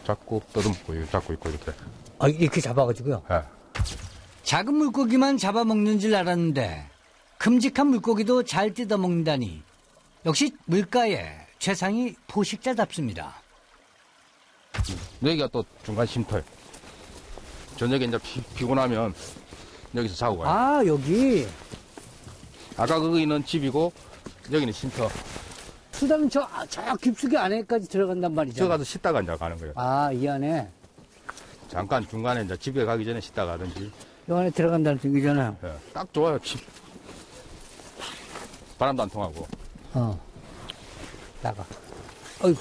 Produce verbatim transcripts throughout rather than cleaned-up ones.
잡고 떠듬고 이거 잡고 있고 이렇게. 아, 이렇게 잡아가지고요? 예. 작은 물고기만 잡아먹는 줄 알았는데 큼직한 물고기도 잘 뜯어먹는다니 역시 물가의 최상위 포식자답습니다. 여기가 또 중간 쉼터. 저녁에 이제 피, 피곤하면 여기서 자고 가요. 아, 여기. 아까 거기는 집이고 여기는 쉼터. 수달은 저, 저 깊숙이 안에까지 들어간단 말이죠. 저 가서 씻다가 이제 가는 거예요. 아, 이 안에. 잠깐 중간에 이제 집에 가기 전에 씻다 가든지. 이 안에 들어간다는 얘기잖아요. 예, 딱 좋아요. 바람도 안 통하고. 어. 나가. 어이구.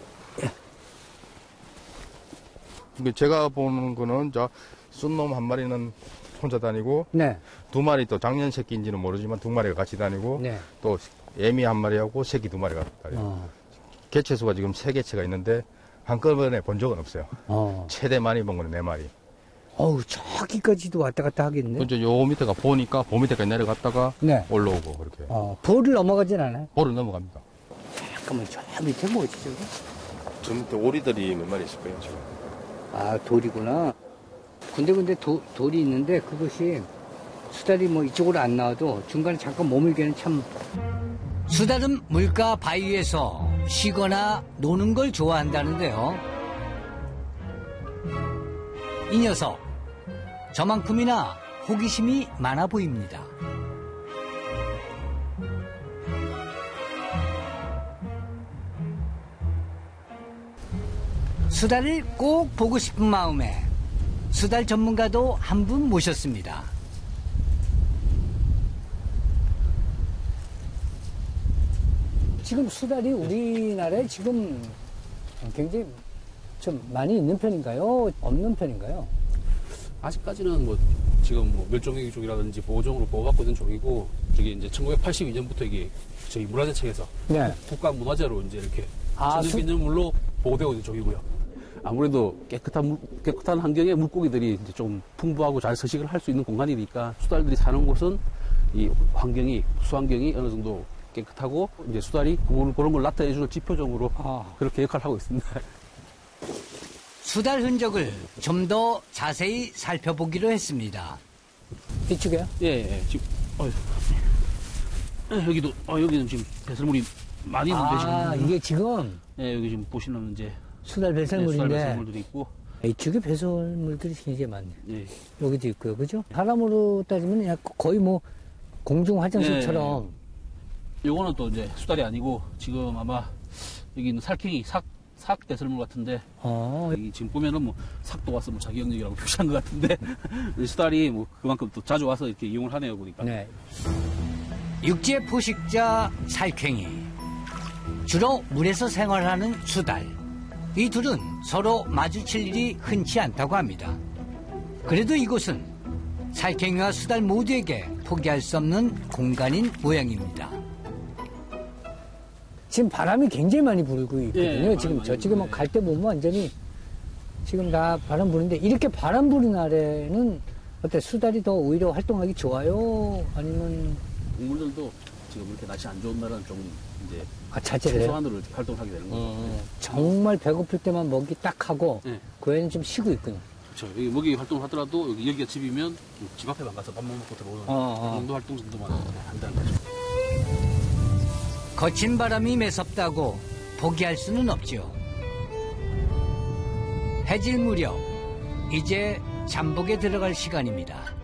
근데 제가 보는 거는 저 쏜놈 한 마리는 혼자 다니고 네. 두 마리 또 작년 새끼인지는 모르지만 두 마리가 같이 다니고 네. 또 애미 한 마리하고 새끼 두 마리가 다니고 어. 개체수가 지금 세 개체가 있는데 한꺼번에 본 적은 없어요. 어. 최대 많이 본 거는 네 마리. 어우, 저기까지도 왔다 갔다 하겠네. 이제 요 밑에가 보니까 보 밑에까지 내려갔다가 네. 올라오고 그렇게. 어, 볼을 넘어가진 않아요? 볼을 넘어갑니다. 잠깐만, 저 밑에 뭐지, 저기? 저 밑에 오리들이 몇 마리 있을 거예요, 지금. 아, 돌이구나. 군데군데 도, 돌이 있는데 그것이 수달이 뭐 이쪽으로 안 나와도 중간에 잠깐 머물기는 참. 수달은 물가 바위에서 쉬거나 노는 걸 좋아한다는데요. 이 녀석, 저만큼이나 호기심이 많아 보입니다. 수달을 꼭 보고 싶은 마음에 수달 전문가도 한 분 모셨습니다. 지금 수달이 우리나라에 지금 굉장히 좀 많이 있는 편인가요? 없는 편인가요? 아직까지는 뭐 지금 뭐 멸종위기 종이라든지 보호종으로 보호받고 있는 종이고, 저기 이제 천구백팔십이 년부터 이게 저희 문화재청에서 네. 국가문화재로 이제 이렇게 아, 천연기념물로 보호되고 있는 종이고요. 아무래도 깨끗한 물, 깨끗한 환경에 물고기들이 이제 좀 풍부하고 잘 서식을 할 수 있는 공간이니까 수달들이 사는 곳은 이 환경이 수환경이 어느 정도 깨끗하고 이제 수달이 그런 걸 나타내주는 지표적으로 아. 그렇게 역할을 하고 있습니다. 수달 흔적을 좀 더 자세히 살펴보기로 했습니다. 이쪽에요? 예, 예. 지금 어, 여기도 어, 여기는 지금 배설물이 많이 있는데 아, 지금 이게 지금 예, 여기 지금 보시면 이제 수달 네, 수달 배설물인데 배설물들이 있고, 이쪽에 배설물들이 굉장히 많네요. 예. 여기도 있고요, 그죠? 사람으로 따지면 약간 거의 뭐 공중 화장실처럼. 요거는 또 이제 수달이 아니고 지금 아마 여기 있는 살쾡이 삭, 삭 배설물 같은데, 어, 여기 지금 보면은 뭐 삭도 와서 뭐 자기 영역이라고 표시한 것 같은데 수달이 뭐 그만큼 또 자주 와서 이렇게 이용을 하네요, 보니까. 네. 육지의 포식자 살쾡이, 주로 물에서 생활하는 수달. 이 둘은 서로 마주칠 일이 흔치 않다고 합니다. 그래도 이곳은 살쾡이와 수달 모두에게 포기할 수 없는 공간인 모양입니다. 지금 바람이 굉장히 많이 불고 있거든요. 예, 지금 바람이 저쪽에 많이 갈 때 보면 완전히 지금 다 바람 부는데, 이렇게 바람 부는 날에는 어때? 수달이 더 오히려 활동하기 좋아요? 아니면 동물들도 지금 이렇게 날씨 안 좋은 날은 좀 이제 아, 자제를 해요? 최소한으로 이렇게 활동을 하게 되는 거죠. 어, 정말 배고플 때만 먹이 딱 하고 네. 그 외에는 좀 쉬고 있군요. 그렇죠. 여기 먹이 활동을 하더라도 여기, 여기가 집이면 집 앞에만 가서 밥만 먹고 들어오는 어, 어. 그 정도 활동 정도만 한다는 거죠. 거친 바람이 매섭다고 포기할 수는 없지요. 해질 무렵, 이제 잠복에 들어갈 시간입니다.